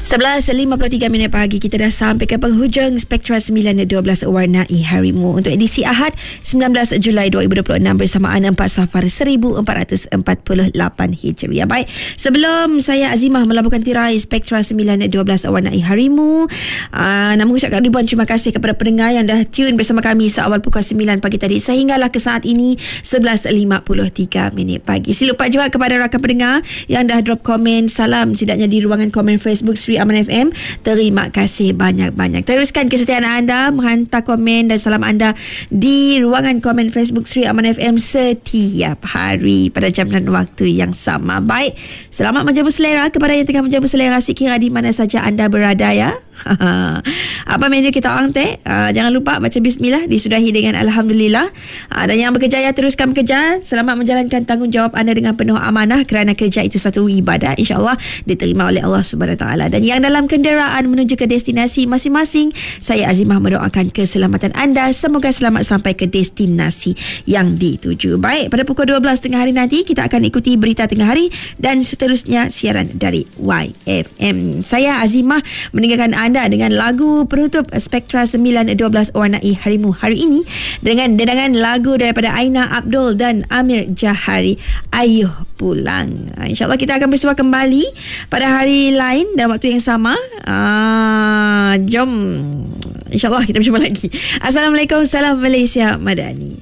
11.53 minit pagi, kita dah sampai ke penghujung Spektra 9.12 Warnai Harimu untuk edisi Ahad 19 Julai 2026 bersamaan 4 Safar 1448 Hijriah. Baik, sebelum saya Azimah melabuhkan tirai Spektra 9.12 Warnai Harimu, nak mengucapkan ribuan terima kasih kepada pendengar yang dah tune bersama kami seawal pukul 9 pagi tadi sehinggalah ke saat ini 11.53 minit pagi. Sila lupa juga kepada rakan pendengar yang dah drop komen salam setidaknya di ruangan komen Facebook Sri Aman FM. Terima kasih banyak-banyak. Teruskan kesetiaan anda menghantar komen dan salam anda di ruangan komen Facebook Sri Aman FM setiap hari pada jam dan waktu yang sama. Baik, selamat menjamu selera kepada yang tengah menjamu selera sekira di mana saja anda berada ya. Apa menu kita orang teh? Jangan lupa baca bismillah, disudahi dengan alhamdulillah. Dan yang bekerja ya teruskan bekerja. Selamat menjalankan tanggungjawab anda dengan penuh amanah kerana kerja itu satu ibadah, insya-Allah diterima oleh Allah Subhanahu Wa Taala. Dan yang dalam kenderaan menuju ke destinasi masing-masing, saya Azimah mendoakan keselamatan anda. Semoga selamat sampai ke destinasi yang dituju. Baik, pada pukul 12 tengah hari nanti kita akan ikuti berita tengah hari dan seterusnya siaran dari YFM. Saya Azimah meninggalkan anda dengan lagu penutup Spektra 9.12 Warnai Harimu hari ini dengan dendangan lagu daripada Aina Abdul dan Amir Jahari, Ayuh Pulang. InsyaAllah kita akan bersua kembali pada hari lain dan waktu yang sama. Jom, InsyaAllah kita berjumpa lagi. Assalamualaikum, salam Malaysia Madani.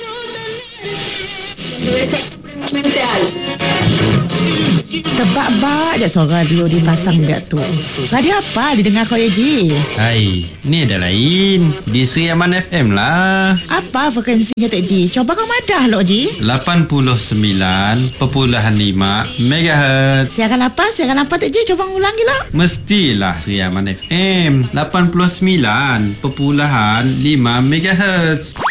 Tebak-bak je suara radio dipasang dia tu. Radio apa didengar kau ya Ji? Hai, ni ada lain. Di Sri Aman FM lah. Apa frekuensinya tak Ji? Coba kau madah lo Ji. 89.5 MHz. Siaran apa tak Ji? Coba ulangi lah. Mestilah Sri Aman FM 89.5 MHz.